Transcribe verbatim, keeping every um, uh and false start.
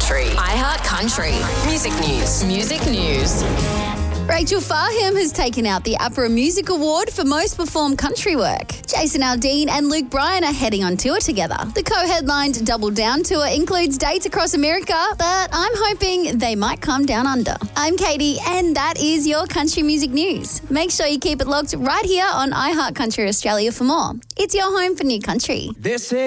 Country. iHeart Country. Music news. Music news. Rachel Farham has taken out the APRA Music Award for Most Performed Country Work. Jason Aldean and Luke Bryan are heading on tour together. The co-headlined Double Down tour includes dates across America, but I'm hoping they might come down under. I'm Katie, and that is your country music news. Make sure you keep it locked right here on iHeart Country Australia for more. It's your home for new country. This is